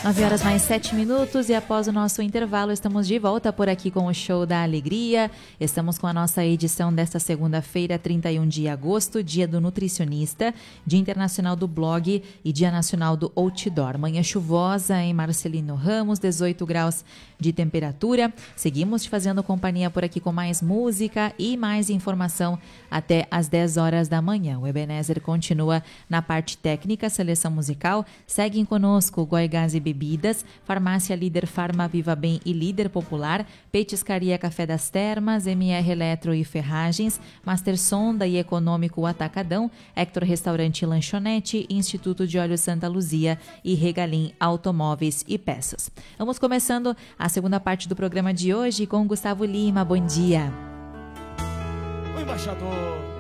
9 horas mais 7 minutos e após o nosso intervalo estamos de volta por aqui com o Show da Alegria. Estamos com a nossa edição desta segunda-feira, 31 de agosto, dia do nutricionista, dia internacional do blog e dia nacional do outdoor. Manhã chuvosa em Marcelino Ramos, 18 graus de temperatura. Seguimos te fazendo companhia por aqui com mais música e mais informação até às 10 horas da manhã. O Ebenezer continua na parte técnica, seleção musical. Seguem conosco Goiás e Bebidas, Farmácia Líder Farma Viva Bem e Líder Popular, Petiscaria Café das Termas, MR Eletro e Ferragens, Master Sonda e Econômico Atacadão, Hector Restaurante e Lanchonete, Instituto de Óleo Santa Luzia e Regalim Automóveis e Peças. Vamos começando a segunda parte do programa de hoje com Gustavo Lima. Bom dia. O embaixador